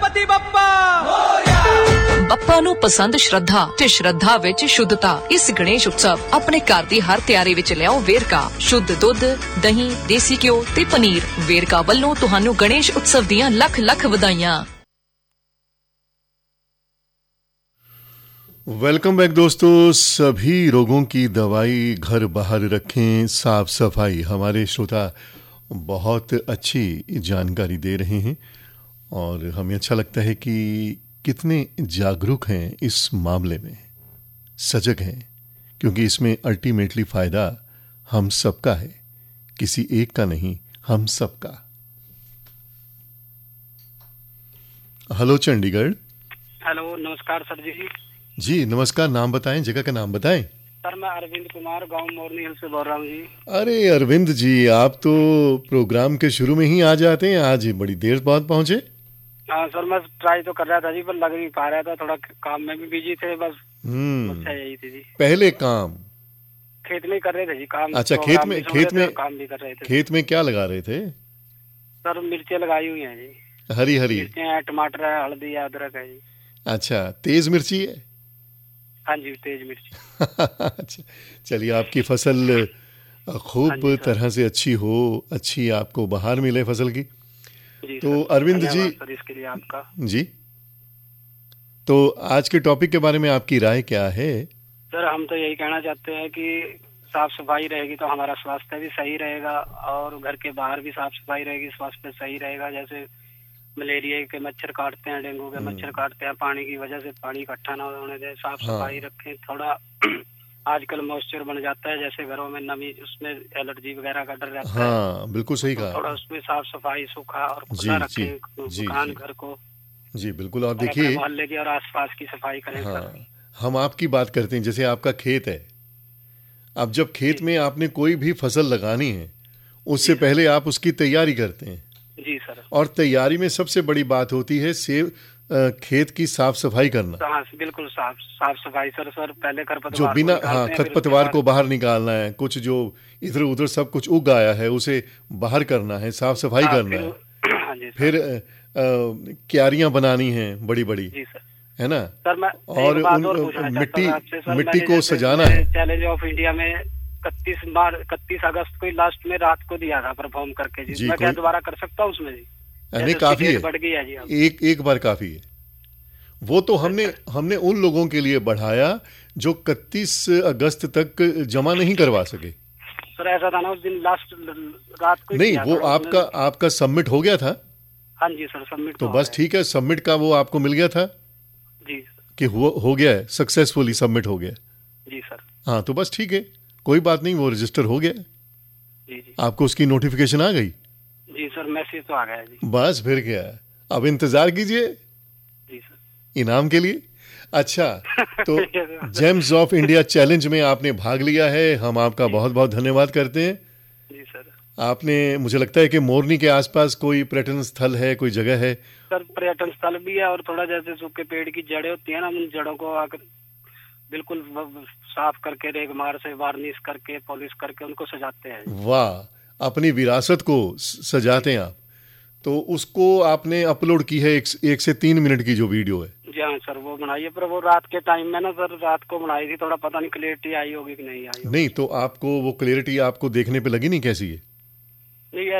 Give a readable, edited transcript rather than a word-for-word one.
ਗਣਪਤੀ ਬੱਪਾ ਬੱਪਾ ਨੂੰ ਪਸੰਦ ਸ਼ਰਧਾ ਤੇ ਸ਼ਰਧਾ ਵਿੱਚ ਸ਼ੁੱਧਤਾ। ਇਸ ਗਣੇਸ਼ ਉਤਸਵ ਆਪਣੇ ਘਰ ਦੀ ਹਰ ਤਿਆਰੀ ਵਿੱਚ ਲਿਆਓ ਵੇਰਕਾ। ਸ਼ੁੱਧ ਦੁੱਧ, ਦਹੀਂ, ਦੇਸੀ ਘਿਓ ਤੇ ਪਨੀਰ। ਵੇਰਕਾ ਵੱਲੋਂ ਤੁਹਾਨੂੰ ਗਣੇਸ਼ ਉਤਸਵ ਦੀਆਂ ਲੱਖ ਲੱਖ ਵਧਾਈਆਂ। वेलकम बैक दोस्तों। सभी रोगों की दवाई घर बाहर रखें, साफ सफाई। हमारे श्रोता बहुत अच्छी जानकारी दे रहे हैं और हमें अच्छा लगता है कि कितने जागरूक हैं इस मामले में, सजग हैं, क्योंकि इसमें अल्टीमेटली फ़ायदा हम सबका है, किसी एक का नहीं, हम सबका। हेलो चंडीगढ़। हेलो, नमस्कार सर जी नमस्कार। नाम बताएं, जगह का नाम बताएं। सर मैं अरविंद कुमार, गांव मोरनी हिल से बोल रहा हूँ जी। अरे अरविंद जी, आप तो प्रोग्राम के शुरू में ही आ जाते हैं, आज बड़ी देर बाद पहुंचे। हाँ सर, मैं ट्राई तो कर रहा था जी, पर लग नहीं पा रहा था, थोड़ा काम में भी बिजी थे बस। अच्छा यही थी जी। पहले काम खेत में कर रहे थे जी काम। अच्छा, खेत में काम भी कर रहे थे। खेत में क्या लगा रहे थे? सर मिर्चें लगाई हुई हैं जी, हरी हरी मिर्चें हैं, टमाटर है, हल्दी है, अदरक है जी। अच्छा, तेज मिर्ची है? हाँ जी, तेज मिर्ची। अच्छा, चलिए आपकी फसल खूब तरह से अच्छी हो, अच्छी आपको बाहर मिले फसल की। तो अरविंद जी, सर इसके लिए आपका जी, तो आज के टॉपिक के बारे में आपकी राय क्या है? सर हम तो यही कहना चाहते हैं कि साफ सफाई रहेगी तो हमारा स्वास्थ्य भी सही रहेगा, और घर के बाहर भी साफ सफाई रहेगी, स्वास्थ्य सही रहेगा। जैसे मलेरिया के मच्छर काटते हैं, डेंगू के मच्छर काटते हैं, पानी की वजह से पानी इकट्ठा ना होने दें, साफ सफाई रखें। थोड़ा आजकल मॉइस्चर बन जाता है, जैसे घरों में नमी, उसमें एलर्जी वगैरह का डर रहता है। हाँ बिल्कुल सही कहा। थोड़ा उसमें साफ सफाई, सूखा और खुला रखें दुकान घर को। जी बिल्कुल। और देखिए मोहल्ले की और आसपास की सफाई करें। हाँ, हम आपकी बात करते हैं, जैसे आपका खेत है, अब जब खेत में आपने कोई भी फसल लगानी है उससे पहले आप उसकी तैयारी करते हैं। जी सर। और तैयारी में सबसे बड़ी बात होती है खेत की साफ सफाई करना। हाँ बिल्कुल, साफ सफाई सर पहले खरपतवार जो बिना खरपतवार को बाहर निकालना है, कुछ जो इधर उधर सब कुछ उग आया है उसे बाहर करना है, साफ सफाई करना है। फिर क्यारियां बनानी हैं बड़ी बड़ी, है ना सर। मैं और मिट्टी को सजाना है। चैलेंज ऑफ इंडिया में 31 अगस्त को लास्ट में रात को दिया था परफॉर्म करके जी। मैं क्या दोबारा कर सकता हूँ उसमें जी? नहीं, काफी है, बढ़ गई है जी। एक बार काफी है। वो तो हमने उन लोगों के लिए बढ़ाया जो 31 अगस्त तक जमा नहीं करवा सके। सर ऐसा था ना उस दिन लास्ट रात को नहीं, वो आपका सबमिट हो गया था। हाँ जी सर, सबमिट तो बस ठीक है, सबमिट का वो आपको मिल गया था जी कि हो गया है, सक्सेसफुली सबमिट हो गया जी सर। हाँ तो बस ठीक है, कोई बात नहीं, वो रजिस्टर हो गया जी। आपको उसकी नोटिफिकेशन आ गई? जी सर, मैसेज तो आ गया जी। बस फिर क्या है, अब इंतजार कीजिए जी सर, इनाम के लिए। अच्छा, तो जेम्स ऑफ इंडिया चैलेंज में आपने भाग लिया है, हम आपका बहुत बहुत धन्यवाद करते हैं जी सर। आपने, मुझे लगता है कि मोरनी के आसपास कोई पर्यटन स्थल है, कोई जगह है? सर पर्यटन स्थल भी है, और थोड़ा जैसे सूखे पेड़ की जड़ें होती है ना, उन जड़ों को आकर बिल्कुल साफ करके, रेगमार से वार्निश करके, पॉलिश करके उनको सजाते हैं। वाह, अपनी विरासत को सजाते हैं आप। तो उसको आपने अपलोड की है 1 से 3 मिनट की जो वीडियो है? जी हाँ सर, वो बनाई है, पर वो रात के टाइम में ना सर, रात को बनाई थी, थोड़ा पता नहीं क्लियरिटी आई होगी कि नहीं आई होगी। नहीं, तो आपको वो क्लियरिटी आपको देखने पे लगी नहीं, कैसी है? नहीं